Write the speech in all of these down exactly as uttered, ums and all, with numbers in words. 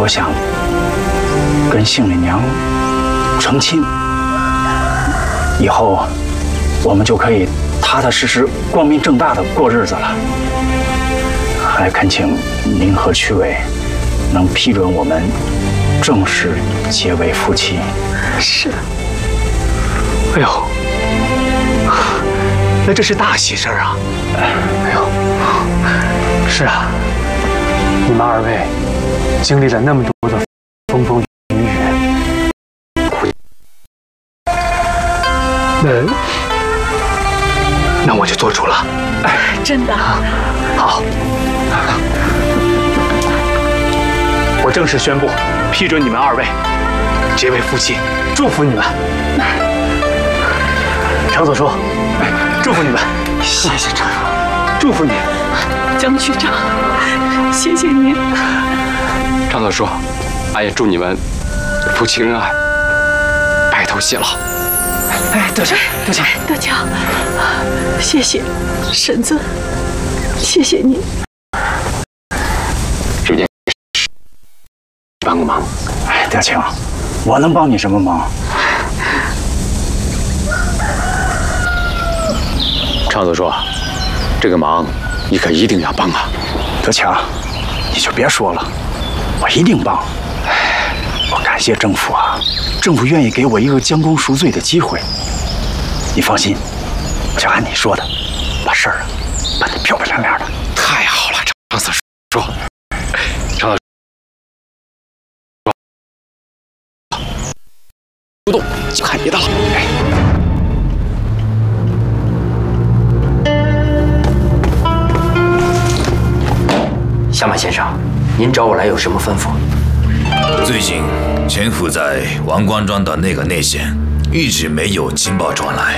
我想跟杏里娘成亲，以后我们就可以踏踏实实、光明正大的过日子了。还恳请您和曲伟能批准我们正式结为夫妻。 是。哎呦，那这是大喜事儿啊！哎呦，是啊，你们二位经历了那么多的风风雨雨，那那我就做主了。 哎，真的？ 好。我正式宣布，批准你们二位结为夫妻，祝福你们。常所说，祝福你们。 谢谢常叔， 祝福你。 江局长，谢谢您。 常所说，俺也祝你们夫妻恩爱，白头偕老。 哎，德强，德强， 德强，谢谢婶子，谢谢你。 这件事帮个忙。 哎，德强，我能帮你什么忙？ 常所说，这个忙你可一定要帮啊！ 德强，你就别说了，我一定帮。我感谢政府啊，政府愿意给我一个将功赎罪的机会。你放心，我就按你说的，把事儿啊办得漂漂亮亮的。 太好了，常所说，常所说，不动就看你的了。哎。 夏马先生，您找我来有什么吩咐？ 最近潜伏在王官庄的那个内线一直没有情报传来，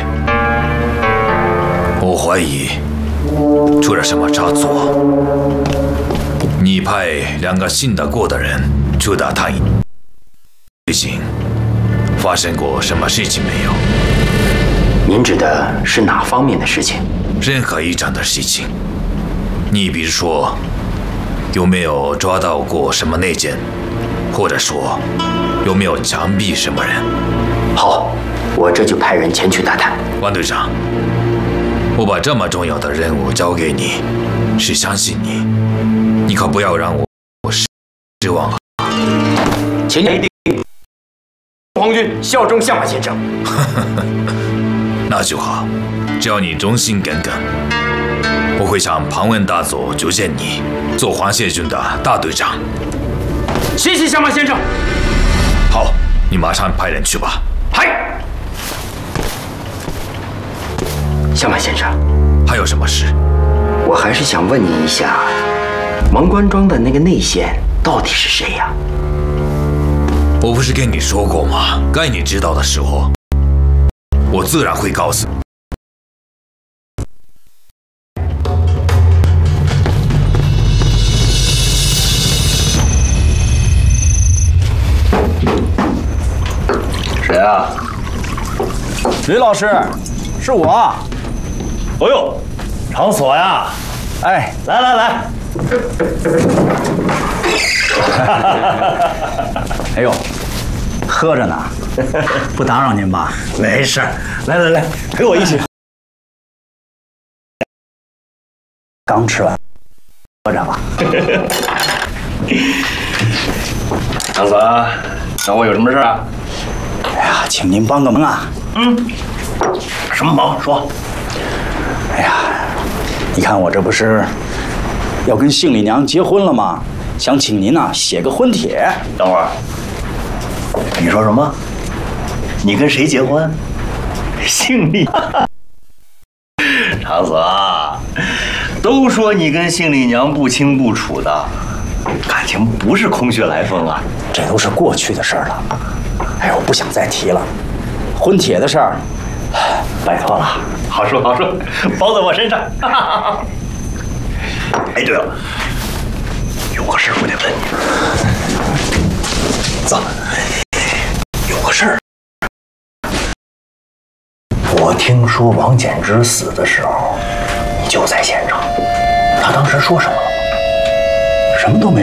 我怀疑出了什么差错。你派两个信得过的人去打探，最近发生过什么事情没有？ 您指的是哪方面的事情？ 任何一场的事情。你比如说，有没有抓到过什么内奸，或者说有没有枪毙什么人？ 好，我这就派人前去打探。 王队长，我把这么重要的任务交给你，是相信你，你可不要让我失望啊！ 请你一定皇军效忠相马先生。 那就好，只要你忠心耿耿，我会向庞文大佐推荐你做皇协军的大队长。 谢谢相马先生。 好，你马上派人去吧。 嗨，相马先生， 还有什么事？ 我还是想问你一下，王官庄的那个内线到底是谁呀？ 我不是跟你说过吗？该你知道的时候，我自然会告诉你。 谁啊？吕老师，是我。哎呦，场所呀！哎，来来来。哎呦，喝着呢，不打扰您吧？没事，来来来，陪我一起。刚吃完，喝着吧。 场所，找我有什么事啊？ 哎呀，请您帮个忙啊！ 嗯，什么忙？说。 哎呀，你看我这不是要跟杏里娘结婚了吗？想请您呐写个婚帖。 等会儿，你说什么？你跟谁结婚？杏里。长子啊，都说你跟杏里娘不清不楚的，感情不是空穴来风啊。 这都是过去的事儿了。哎，我不想再提了。婚帖的事儿，拜托了。 好说好说，包在我身上。哎，对了，有个事儿我得问你。走，有个事儿。我听说王简之死的时候，你就在现场。他当时说什么了吗？ 什么都没